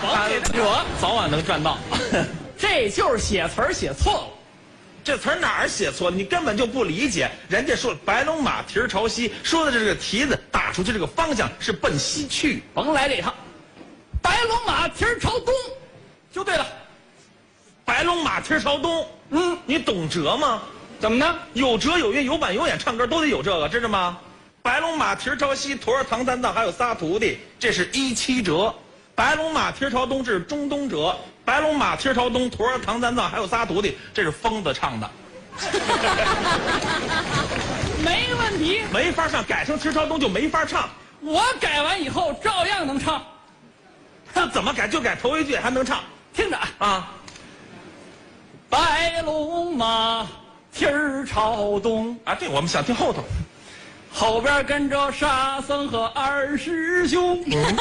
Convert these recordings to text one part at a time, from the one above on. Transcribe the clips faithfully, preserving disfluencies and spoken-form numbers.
王给他惹， 早晚能赚到。 这就是写词儿写错了。 这词儿哪儿写错了？你根本就不理解。人家说白龙马蹄儿朝西，说的是这个蹄子打出去这个方向是奔西去。 甭来这套，白龙马蹄儿朝东，就对了。 白龙马蹄儿朝东，嗯，你懂辙吗？ 怎么呢？ 有辙有韵有板有眼，唱歌都得有这个，知道吗？白龙马蹄儿朝西，驮着唐三藏还有仨徒弟，这是一七折。白龙马蹄儿朝东，这是中东折。白龙马蹄儿朝东，驮着唐三藏还有仨徒弟，这是疯子唱的。 没问题， 没法唱，改成蹄儿朝东就没法唱。 我改完以后照样能唱。 这怎么改？就改头一句还能唱。 听着啊， 白龙马蹄儿朝东啊，这我们想听后头。 后边跟着沙僧和二师兄， 嗯、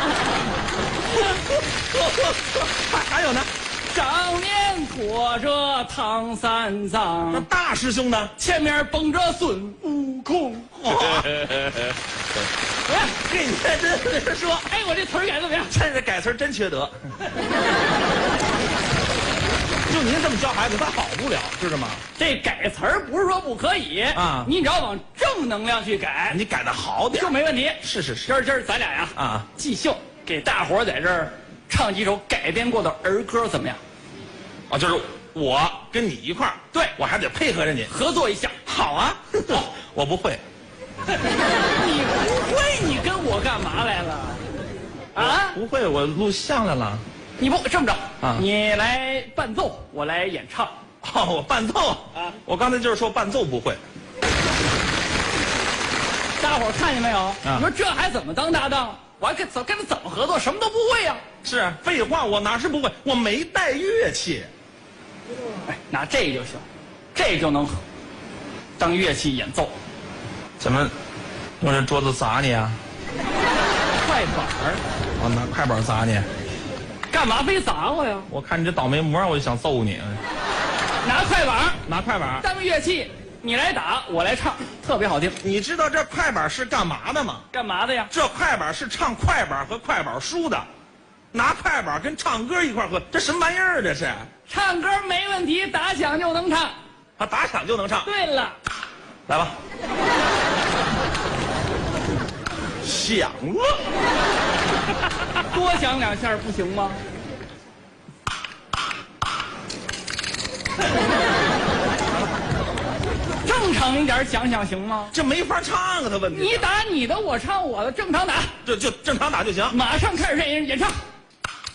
还还有呢， 上面驮着唐三藏， 那大师兄呢？ 前面蹦着孙悟空。 哇！哎，给你这这说， 哎，我这词儿改怎么样？ 真是改词儿真缺德。就您这么教孩子，他好不了，知道吗？ 这改词儿不是说不可以啊， 你只要往正能量去改， 你改的好点就没问题。 是是是， 今儿今儿咱俩呀啊， 即兴给大伙儿在这儿唱几首改编过的儿歌，怎么样？ 啊，就是我跟你一块儿， 对我还得配合着你合作一下。 好啊，我不会。 你不会，你跟我干嘛来了？啊？ 不会，我录像来了。 你不这么着啊？ 你来伴奏，我来演唱。 哦，我伴奏啊！ 我刚才就是说伴奏不会。 大伙儿看见没有？ 啊、 你说这还怎么当搭档？我还跟怎跟他怎么合作？什么都不会呀、啊！ 是废话，我哪是不会？我没带乐器。 哎，拿这就行，这就能当乐器演奏。 怎么用这桌子砸你啊？ 快板儿！ 我拿快板砸你。 干嘛非砸我呀？ 我看你这倒霉模样，我就想揍你。 拿快板， 拿快板当乐器，你来打，我来唱，特别好听。 你知道这快板是干嘛的吗？ 干嘛的呀？ 这快板是唱快板和快板书的，拿快板跟唱歌一块喝，这什么玩意儿？这是唱歌没问题，打响就能唱。 啊，打响就能唱。 对了， 来吧。响了， 多响两下不行吗？正常一点响响行吗？ 这没法唱啊，他问题。 你打你的，我唱我的，正常打， 就就正常打就行。 马上开始演演唱。